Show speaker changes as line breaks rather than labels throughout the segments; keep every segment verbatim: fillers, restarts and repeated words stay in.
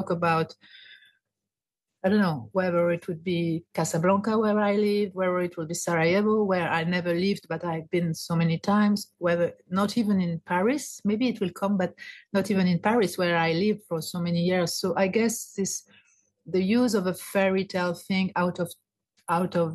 talk about, I don't know, whether it would be Casablanca where I live, whether it will be Sarajevo where I never lived, but I've been so many times, whether not even in Paris, maybe it will come, but not even in Paris where I lived for so many years. So I guess this, the use of a fairy tale thing out of, out of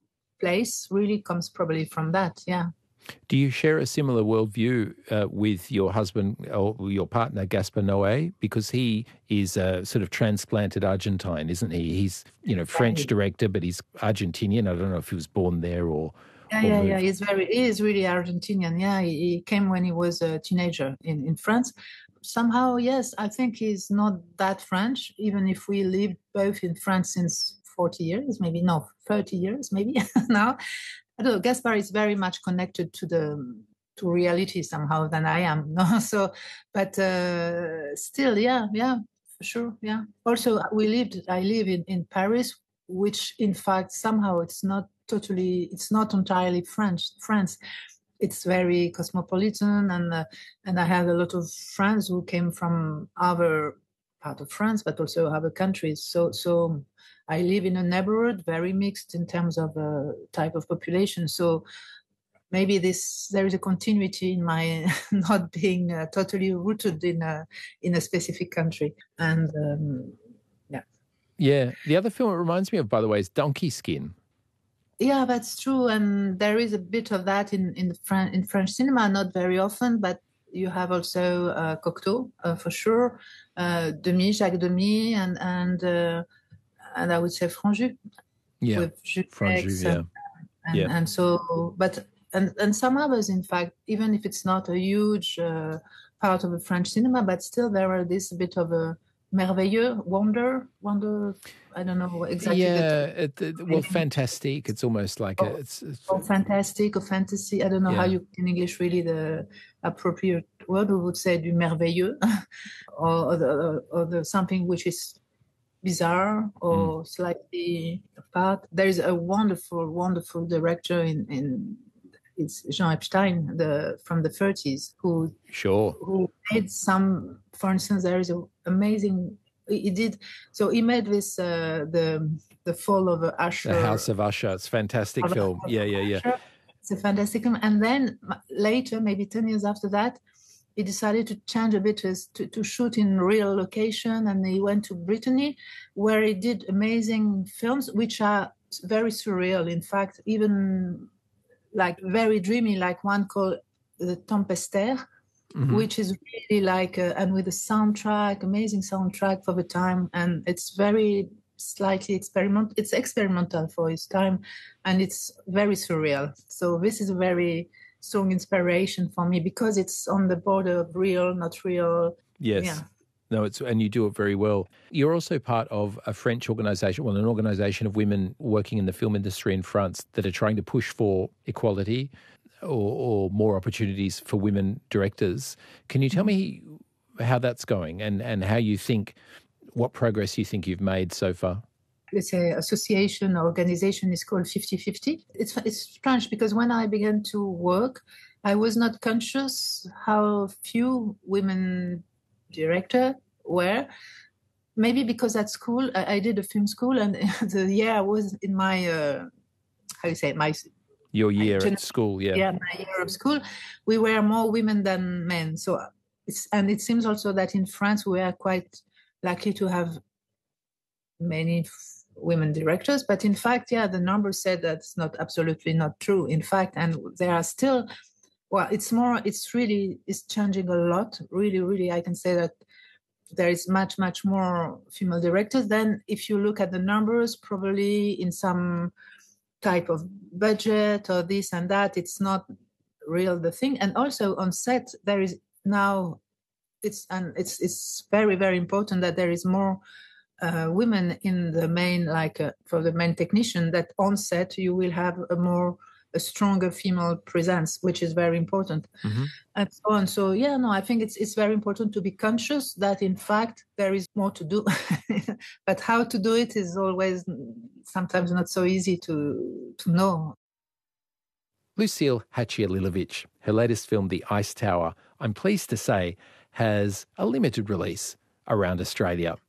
place really comes probably from that, yeah.
Do you share a similar worldview uh, with your husband or your partner, Gaspar Noé? Because he is a sort of transplanted Argentine, isn't he? He's, you know, French director, but he's Argentinian. I don't know if he was born there or...
Yeah,
or
yeah,
moved.
yeah. He's very, he is really Argentinian. Yeah, he, he came when he was a teenager in, in France. Somehow, yes, I think he's not that French, even if we lived both in France since forty years, maybe, no, thirty years, maybe now. I don't know, Gaspar is very much connected to the to reality somehow than I am. No, so, but uh, still, yeah, yeah, for sure, yeah. Also, we lived. I live in, in Paris, which in fact somehow it's not totally, it's not entirely French. France, it's very cosmopolitan, and uh, and I have a lot of friends who came from other part of France, but also other countries. So so. I live in a neighborhood, very mixed in terms of uh, type of population. So maybe this there is a continuity in my not being uh, totally rooted in a in a specific country. And um, yeah,
yeah. The other film it reminds me of, by the way, is Donkey Skin.
Yeah, that's true, and there is a bit of that in in the Fran- in French cinema, not very often, but you have also uh, Cocteau uh, for sure, uh, Demy, Jacques Demy, and and. Uh, And I would say Franju,
yeah,
with
Franju,
and,
yeah,
and,
yeah,
and so, but and and some others, in fact, even if it's not a huge uh, part of the French cinema, but still there are this bit of a merveilleux, wonder, wonder. I don't know exactly.
Yeah,
the
it, it, well, fantastique. It's almost like
or,
a, it's, it's
or fantastic or fantasy. I don't know
yeah.
how you in English really the appropriate word. We would say du merveilleux, or, or the or the something which is bizarre or mm. slightly apart. There is a wonderful, wonderful director in, in it's Jean Epstein, the from the thirties, who
sure
who made some. For instance, there is an amazing. He did so. He made this uh, the the Fall of Usher,
the House of Usher. It's a fantastic film. Yeah, yeah, yeah.
Usher. It's a fantastic film. And then later, maybe ten years after that, he decided to change a bit to, to shoot in real location, and he went to Brittany, where he did amazing films, which are very surreal. In fact, even like very dreamy, like one called The Tempestaire, mm-hmm. which is really like, a, and with a soundtrack, amazing soundtrack for the time, and it's very slightly experiment. It's experimental for his time, and it's very surreal. So this is a very strong inspiration for me because it's on the border of real, not real.
Yes.
Yeah.
No, it's and you do it very well. You're also part of a French organisation, well, an organisation of women working in the film industry in France that are trying to push for equality or, or more opportunities for women directors. Can you tell me how that's going and, and how you think, what progress you think you've made so far?
Let's say association or organization is called fifty-fifty. It's it's strange because when I began to work, I was not conscious how few women directors were. Maybe because at school, I, I did a film school, and the year I was in my, uh, how do you say, my...
Your year
my,
at school, yeah.
Yeah, my year of school, we were more women than men. So, it's and it seems also that in France, we are quite likely to have many women directors, but in fact, yeah, the numbers said that's not absolutely not true. In fact, and there are still, well, it's more, it's really, it's changing a lot. Really, really, I can say that there is much, much more female directors. Then if you look at the numbers, probably in some type of budget or this and that, it's not real the thing. And also on set, there is now, it's, and it's, it's very, very important that there is more Uh, women in the main, like uh, for the main technician, that on set you will have a more, a stronger female presence, which is very important, mm-hmm. and so on. So yeah, no, I think it's it's very important to be conscious that in fact there is more to do, but how to do it is always sometimes not so easy to to know.
Lucile Hatzialilovic, her latest film, The Ice Tower, I'm pleased to say, has a limited release around Australia.